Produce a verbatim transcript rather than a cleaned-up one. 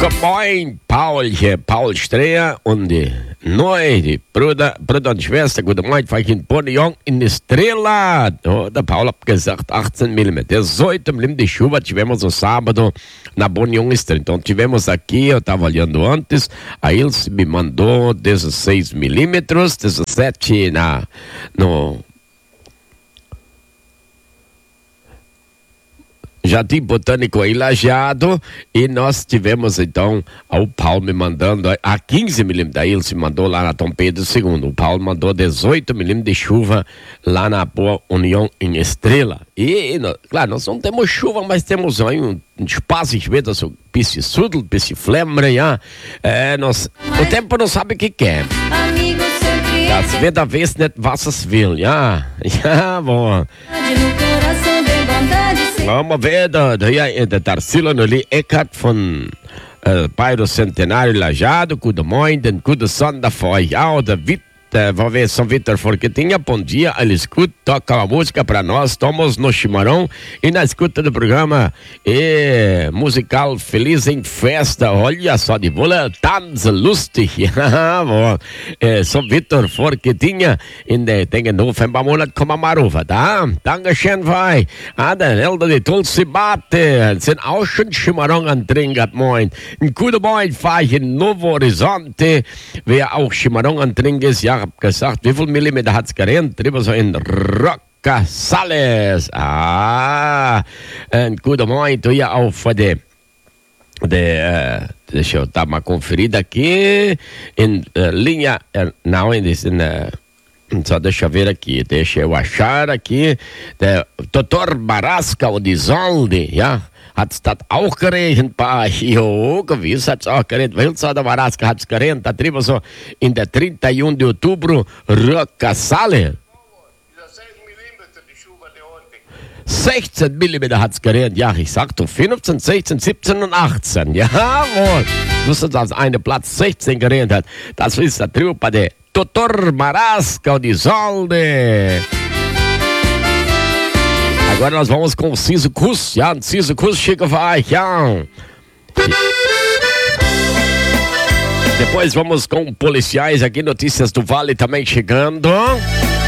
Moin, Paul hier, Paul Streher und die neue, die Bruder, Bruder und Schwester, guten Morgen, fahre ich in Bonjong in die Estrela. Oh, der Paul hat gesagt, achtzehn Millimeter. Só também de chuva, tivemos o sábado na Bonjong Estrela. Então tivemos aqui, eu estava olhando antes, a Ilse me mandou dezesseis milímetros, dezessete na, no... Jardim Botânico em Lajeado, e nós tivemos então o Paulo me mandando a quinze milímetros, a Ilse mandou lá na Dom Pedro segundo, o Paulo mandou dezoito milímetros de chuva lá na Boa União em Estrela. E, claro, nós não temos chuva, mas temos aí um espaço, ich weiß, so ein bisschen Sudel, ein bisschen Flemmer, ja. É, nós, o tempo não sabe o que quer. Das Wetter weiß nicht, was es will, ja. Ja, bom. Vamos ver, da, da, da Tarsila ali, Eckart von äh, Bairro Centenário Lajeado, guten Morgen, guten Sonntag für euch auch, der Witt, vamos ver, São Vitor Forquetinha, bom dia, ele escuta, toca uma música pra nós, estamos no chimarrão e na escuta do programa e musical Feliz em Festa, olha só, de bola, tanz lustig, ja, äh, São Vitor Forquetinha, in der, denke, November-Monat kommen wir rufen, da, Dankeschön, vai, ah, der Elder, die Tulsi Bate, sind auch schon Chimarrão an Trinken, moin, ein guter Morgen, fahr ich in Novo Horizonte, wer auch Chimarrão an Trinken ist, ja, hab gesagt, wie viel Millimeter hat es geregnet? Drüber so in Roccasales. Ah, ein guter Morgen, tu ja auch für die, de, uh, deixa eu dar uma conferida aqui, em uh, linha, uh, não, em, uh, só deixa eu ver aqui, deixa eu achar aqui, der doutor Barasca Odizoldi, ja, hat es das auch geregnet bei euch? Jo, gewiss hat es auch geregnet. Wilsa, der Maraska hat es geregnet. Da drüben so in der trinta e um de outubro, Roccasale. sechzehn Millimeter hat es geregnet. Ja, ich sag doch, fünfzehn, sechzehn, siebzehn und achtzehn. Jawohl. Wusste, dass eine Platz sechzehn geregnet hat. Das ist der Trio bei der doutor Marasca Odizoldi. Agora nós vamos com o Ciso Kuss, ja, o Ciso Kuss chega vai, ja. Depois vamos com policiais aqui, Notícias do Vale também chegando.